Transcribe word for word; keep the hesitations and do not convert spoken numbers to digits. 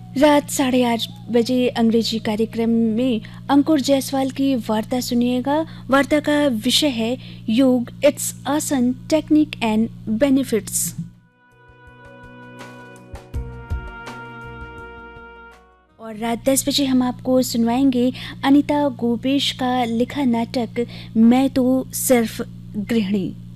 रात साढ़े आठ बजे अंग्रेजी कार्यक्रम में अंकुर जायसवाल की वार्ता सुनिएगा। वार्ता का विषय है योग, इट्स आसन, टेक्निक एंड बेनिफिट्स। और रात दस बजे हम आपको सुनवाएंगे अनीता गोपेश का लिखा नाटक मैं तो सिर्फ गृहिणी।